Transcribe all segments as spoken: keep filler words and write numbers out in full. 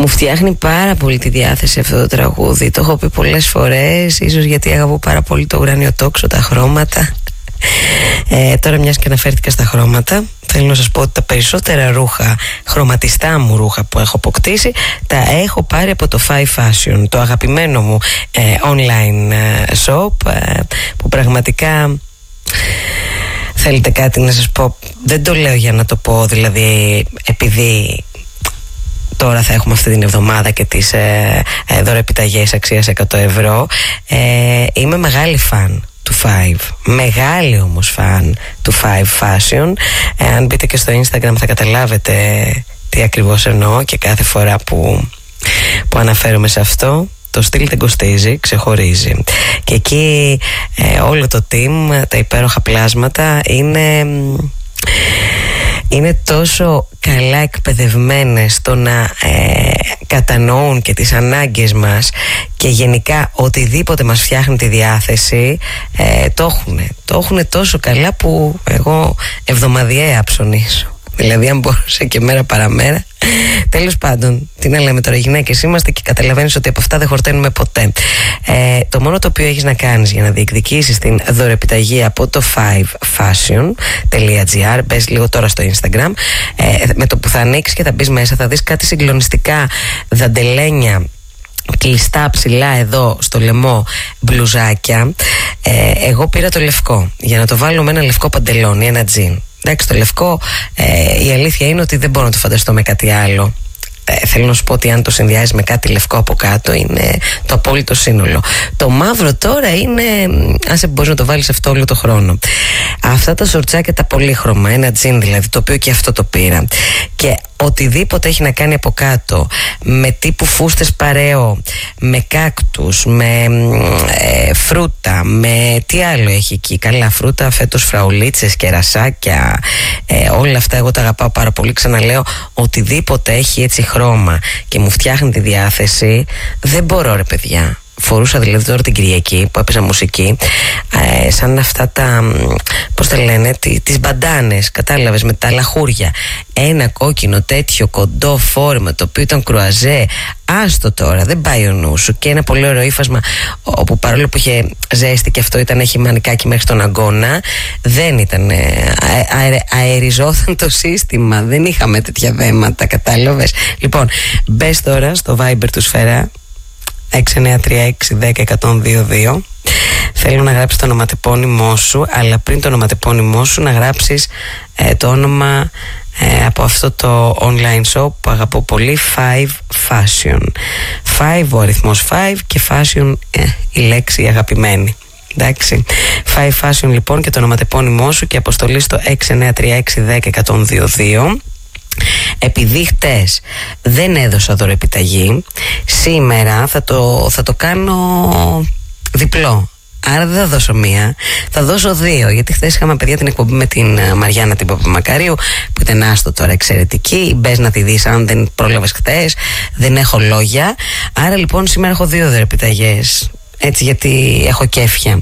Μου φτιάχνει πάρα πολύ τη διάθεση αυτό το τραγούδι. Το έχω πει πολλές φορές, ίσως γιατί αγαπώ πάρα πολύ το ουράνιο τόξο, τα χρώματα. ε, Τώρα μιας και αναφέρθηκα στα χρώματα, θέλω να σας πω ότι τα περισσότερα ρούχα, χρωματιστά μου ρούχα που έχω αποκτήσει, τα έχω πάρει από το Five Fashion, το αγαπημένο μου ε, online shop, ε, που πραγματικά... Θέλετε κάτι να σας πω? Δεν το λέω για να το πω, δηλαδή επειδή τώρα θα έχουμε αυτή την εβδομάδα και τις ε, ε, δωρεπιταγές αξίας εκατό ευρώ. ε, Είμαι μεγάλη φαν του Five, μεγάλη όμως φαν του Five Fashion. ε, Αν μπείτε και στο Instagram θα καταλάβετε τι ακριβώς εννοώ, και κάθε φορά που, που αναφέρομαι σε αυτό, το στυλ δεν κοστίζει, ξεχωρίζει. Και εκεί ε, όλο το team, τα υπέροχα πλάσματα είναι... είναι τόσο καλά εκπαιδευμένες στο να ε, κατανοούν και τις ανάγκες μας, και γενικά οτιδήποτε μας φτιάχνει τη διάθεση, ε, το έχουνε. Το έχουνε τόσο καλά που εγώ εβδομαδιαία ψωνίσω. Δηλαδή αν μπορούσα και μέρα παραμέρα. Τέλος πάντων, τι να λέμε τώρα, γυναίκες είμαστε και καταλαβαίνεις ότι από αυτά δεν χορταίνουμε ποτέ. ε, Το μόνο το οποίο έχεις να κάνεις για να διεκδικήσεις την δωρεπιταγή από το five fashion dot gr, μπες λίγο τώρα στο Instagram, ε, με το που θα ανοίξεις και θα μπεις μέσα θα δεις κάτι συγκλονιστικά δαντελένια κλειστά ψηλά εδώ στο λαιμό μπλουζάκια. ε, Εγώ πήρα το λευκό για να το βάλω με ένα λευκό παντελόνι, ένα τζιν. Εντάξει, το λευκό ε, η αλήθεια είναι ότι δεν μπορώ να το φανταστώ με κάτι άλλο. ε, Θέλω να σου πω ότι αν το συνδυάζεις με κάτι λευκό από κάτω είναι το απόλυτο σύνολο. Το μαύρο τώρα είναι, άσε, μπορείς να το βάλεις αυτό όλο το χρόνο. Αυτά τα σορτσάκια τα πολύχρωμα, ένα τζιν δηλαδή, το οποίο και αυτό το πήρα. Και οτιδήποτε έχει να κάνει από κάτω με τύπου φούστες παρέο, με κάκτους, με ε, φρούτα, με τι άλλο έχει εκεί, καλά φρούτα, φέτος φραουλίτσες, κερασάκια, ε, όλα αυτά εγώ τα αγαπάω πάρα πολύ. Ξαναλέω, οτιδήποτε έχει έτσι χρώμα και μου φτιάχνει τη διάθεση, δεν μπορώ ρε παιδιά. Φορούσα δηλαδή τώρα την Κυριακή που έπαιζα μουσική, ε, σαν αυτά τα, πώς τα λένε, τι, τις μπαντάνες, κατάλαβες, με τα λαχούρια. Ένα κόκκινο τέτοιο κοντό φόρμα, το οποίο ήταν κρουαζέ. Άστο τώρα, δεν πάει ο νου σου. Και ένα πολύ ωραίο ύφασμα, όπου παρόλο που είχε ζέστη και αυτό ήταν, έχει μανικάκι μέχρι τον αγκώνα, δεν ήταν, ε, αε, αεριζόταν το σύστημα. Δεν είχαμε τέτοια δέματα, κατάλαβες. Λοιπόν, μπες τώρα στο Viber του Σφαίρα έξι εννιά τρία έξι δέκα εκατόν δύο δύο. Θέλω να γράψεις το ονοματεπώνυμό σου, αλλά πριν το ονοματεπώνυμό σου να γράψεις ε, το όνομα ε, από αυτό το online shop που αγαπώ πολύ, Five Fashion. Five ο αριθμός five και fashion ε, η λέξη η αγαπημένη. Εντάξει. Five Fashion λοιπόν, και το ονοματεπώνυμό σου και αποστολή στο έξι εννιά τρία έξι δέκα εκατόν δύο δύο. Επειδή χτες δεν έδωσα δωρεπιταγή, σήμερα θα το, θα το κάνω διπλό. Άρα δεν θα δώσω μία, θα δώσω δύο. Γιατί χθες είχαμε παιδιά την εκπομπή με την Μαριάννα την Παπαμακαρίου, που ήταν άστο τώρα εξαιρετική. Μπες να τη δεις αν δεν πρόλαβες χθες. Δεν έχω λόγια. Άρα λοιπόν σήμερα έχω δύο δωρεπιταγές. Έτσι, γιατί έχω κέφια.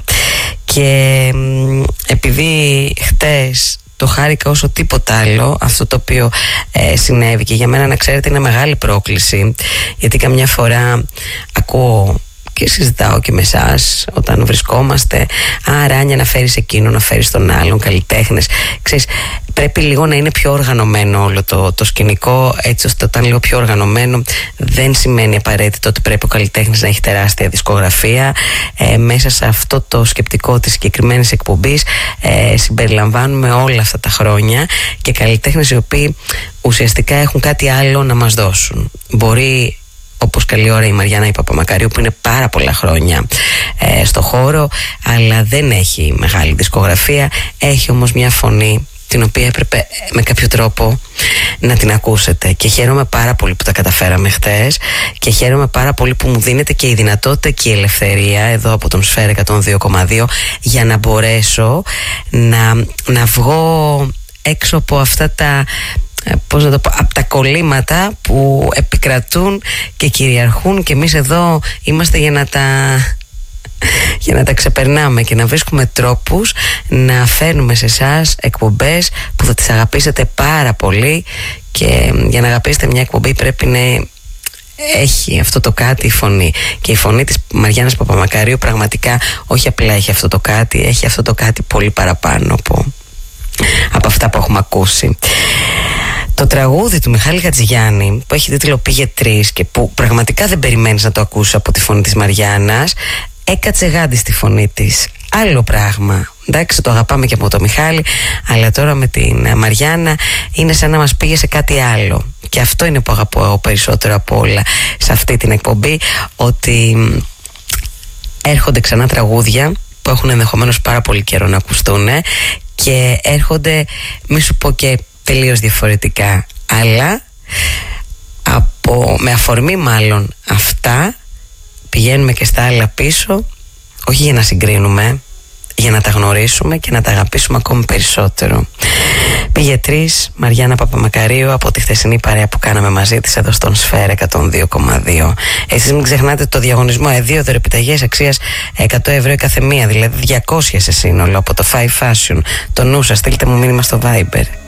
Και επειδή χτες το χάρηκα όσο τίποτα άλλο αυτό το οποίο ε, συνέβη, και για μένα να ξέρετε είναι μεγάλη πρόκληση, γιατί καμιά φορά ακούω και συζητάω και με εσάς όταν βρισκόμαστε, α, Ράνια, να φέρεις εκείνο, να φέρεις τον άλλον, καλλιτέχνες. Ξέρεις, πρέπει λίγο να είναι πιο οργανωμένο όλο το, το σκηνικό, έτσι ώστε όταν λέω πιο οργανωμένο δεν σημαίνει απαραίτητο ότι πρέπει ο καλλιτέχνης να έχει τεράστια δισκογραφία. Ε, μέσα σε αυτό το σκεπτικό της συγκεκριμένης εκπομπής ε, συμπεριλαμβάνουμε όλα αυτά τα χρόνια και καλλιτέχνες οι οποίοι ουσιαστικά έχουν κάτι άλλο να μας δώσουν. Μπορεί, όπως καλή ώρα η Μαριάννα η Παπαμακαρίου, που είναι πάρα πολλά χρόνια ε, στο χώρο, αλλά δεν έχει μεγάλη δισκογραφία, έχει όμως μια φωνή την οποία έπρεπε με κάποιο τρόπο να την ακούσετε, και χαίρομαι πάρα πολύ που τα καταφέραμε χτες, και χαίρομαι πάρα πολύ που μου δίνεται και η δυνατότητα και η ελευθερία εδώ από τον Σφαίρα εκατόν δύο κόμμα δύο για να μπορέσω να, να βγω έξω από αυτά τα, πώς να το πω, από τα κολλήματα που επικρατούν και κυριαρχούν, και εμείς εδώ είμαστε για να τα για να τα ξεπερνάμε και να βρίσκουμε τρόπους να φέρνουμε σε εσάς εκπομπές που θα τις αγαπήσετε πάρα πολύ. Και για να αγαπήσετε μια εκπομπή πρέπει να έχει αυτό το κάτι η φωνή. Και η φωνή της Μαριάννας Παπαμακαρίου πραγματικά όχι απλά έχει αυτό το κάτι, έχει αυτό το κάτι πολύ παραπάνω από, από αυτά που έχουμε ακούσει. Το τραγούδι του Μιχάλη Χατζηγιάννη που έχει τίτλο «Πήγε τρεις» και που πραγματικά δεν περιμένεις να το ακούσεις από τη φωνή της Μαριάννας, έκατσε γάντι στη φωνή της. Άλλο πράγμα. Εντάξει, το αγαπάμε και από το Μιχάλη, αλλά τώρα με την Μαριάννα είναι σαν να μας πήγε σε κάτι άλλο. Και αυτό είναι που αγαπώ εγώ περισσότερο από όλα σε αυτή την εκπομπή, ότι έρχονται ξανά τραγούδια που έχουν ενδεχομένως πάρα πολύ καιρό να ακουστούν και έρχονται, μη σου πω και τελείως διαφορετικά, αλλά από, με αφορμή μάλλον αυτά πηγαίνουμε και στα άλλα πίσω, όχι για να συγκρίνουμε, για να τα γνωρίσουμε και να τα αγαπήσουμε ακόμη περισσότερο. Πήγε τρεις, Μαριάννα Παπαμακαρίου, από τη χθεσινή παρέα που κάναμε μαζί της εδώ στον Σφαίρα εκατόν δύο κόμμα δύο. Εσείς μην ξεχνάτε το διαγωνισμό, ε, δύο δωρεπιταγές αξίας εκατό ευρώ η καθεμία, δηλαδή διακόσια σε σύνολο από το Five Fashion. Το νου σας, στείλτε μου μήνυμα στο Viber